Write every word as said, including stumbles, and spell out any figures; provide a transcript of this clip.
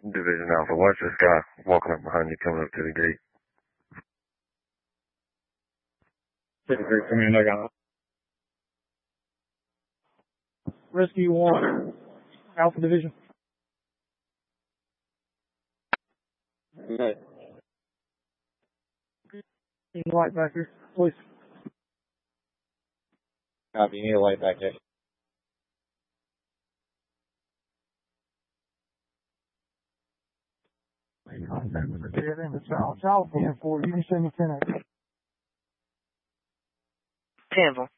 Division Alpha, watch this guy walking up behind you coming up to the gate. fifty-three Command, I got it. Rescue one, Alpha Division. Okay. Need a light back here, please. Copy, you need a light back there. Contact with the dead end of South. South ten four, you can send me ten. Tampa.